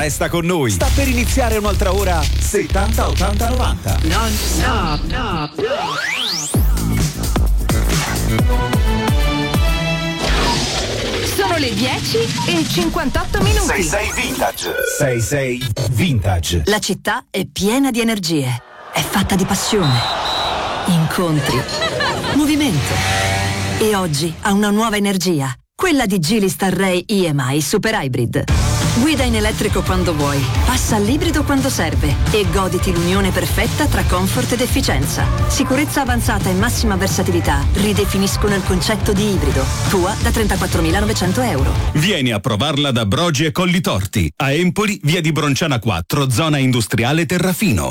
Resta con noi. Sta per iniziare un'altra ora 70 80 90. Non stop, no. Sono le 10:58 minuti. 66 Vintage. 66 Vintage. La città è piena di energie. È fatta di passione, incontri, movimento. E oggi ha una nuova energia. Quella di Geely Starray EMI Super Hybrid. Guida in elettrico quando vuoi, passa all'ibrido quando serve e goditi l'unione perfetta tra comfort ed efficienza. Sicurezza avanzata e massima versatilità ridefiniscono il concetto di ibrido. Tua da 34.900 euro. Vieni a provarla da Brogi e Collitorti. A Empoli, via di Bronciana 4, zona industriale Terrafino.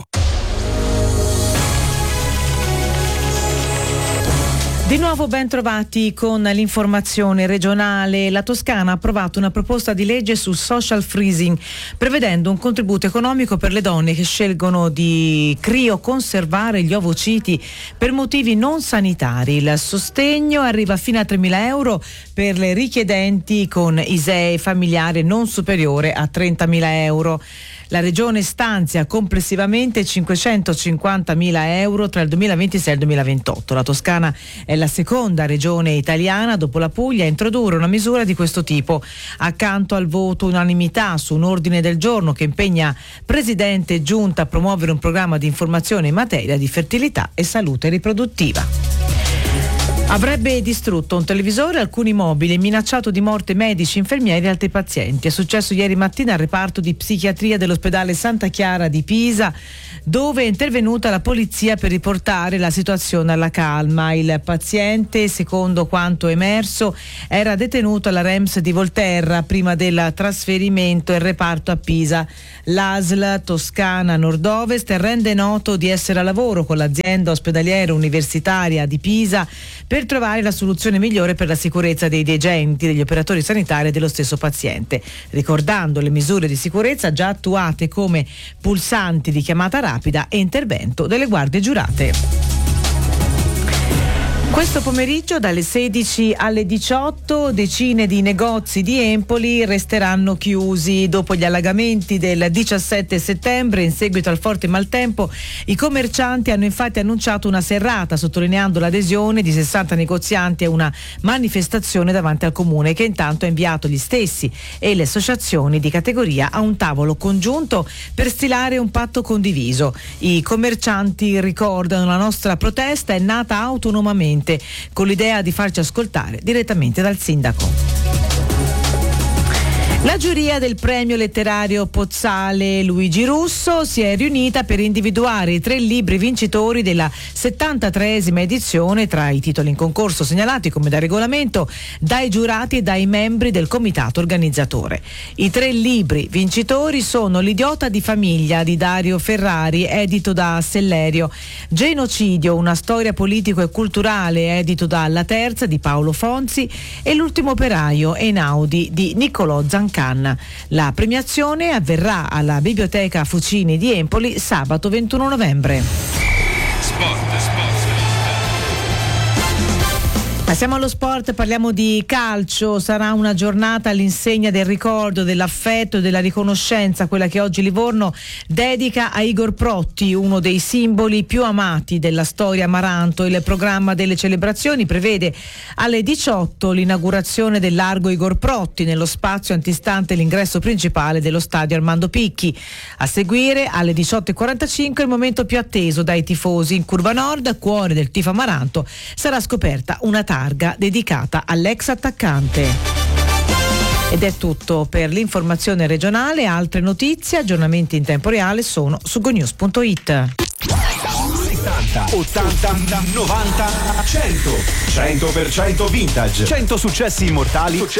Di nuovo ben trovati con l'informazione regionale. La Toscana ha approvato una proposta di legge sul social freezing, prevedendo un contributo economico per le donne che scelgono di crioconservare gli ovociti per motivi non sanitari. Il sostegno arriva fino a 3.000 euro per le richiedenti con ISEE familiare non superiore a 30.000 euro. La Regione stanzia complessivamente 550.000 euro tra il 2026 e il 2028. La Toscana è la seconda regione italiana dopo la Puglia a introdurre una misura di questo tipo, accanto al voto unanimità su un ordine del giorno che impegna Presidente e Giunta a promuovere un programma di informazione in materia di fertilità e salute riproduttiva. Avrebbe distrutto un televisore e alcuni mobili e minacciato di morte medici, infermieri e altri pazienti. È successo ieri mattina al reparto di psichiatria dell'ospedale Santa Chiara di Pisa, dove è intervenuta la polizia per riportare la situazione alla calma. Il paziente, secondo quanto emerso, era detenuto alla REMS di Volterra prima del trasferimento in reparto a Pisa. L'ASL Toscana Nord-Ovest rende noto di essere a lavoro con l'azienda ospedaliera universitaria di Pisa per trovare la soluzione migliore per la sicurezza dei degenti, degli operatori sanitari e dello stesso paziente, ricordando le misure di sicurezza già attuate come pulsanti di chiamata rapida e intervento delle guardie giurate. Questo pomeriggio dalle 16 alle 18 decine di negozi di Empoli resteranno chiusi. Dopo gli allagamenti del 17 settembre in seguito al forte maltempo, i commercianti hanno infatti annunciato una serrata, sottolineando l'adesione di 60 negozianti a una manifestazione davanti al comune, che intanto ha inviato gli stessi e le associazioni di categoria a un tavolo congiunto per stilare un patto condiviso. I commercianti ricordano: la nostra protesta è nata autonomamente con l'idea di farci ascoltare direttamente dal sindaco. La giuria del premio letterario Pozzale Luigi Russo si è riunita per individuare i 3 libri vincitori della 73esima edizione tra i titoli in concorso segnalati come da regolamento dai giurati e dai membri del comitato organizzatore. I 3 libri vincitori sono L'idiota di famiglia di Dario Ferrari, edito da Sellerio; Genocidio, una storia politico e culturale, edito da La Terza di Paolo Fonzi; e L'ultimo operaio Einaudi di Niccolò Zancanna. La premiazione avverrà alla Biblioteca Fucini di Empoli sabato 21 novembre. Sport. Passiamo allo sport, parliamo di calcio. Sarà una giornata all'insegna del ricordo, dell'affetto e della riconoscenza, quella che oggi Livorno dedica a Igor Protti, uno dei simboli più amati della storia amaranto. Il programma delle celebrazioni prevede alle 18 l'inaugurazione del largo Igor Protti nello spazio antistante l'ingresso principale dello stadio Armando Picchi. A seguire alle 18:45 il momento più atteso dai tifosi. In curva nord, cuore del tifo amaranto, sarà scoperta una targa dedicata all'ex attaccante. Ed è tutto per l'informazione regionale. Altre notizie, aggiornamenti in tempo reale sono su gonews.it. 70, 80, 90, 100. 100% vintage. 100 successi immortali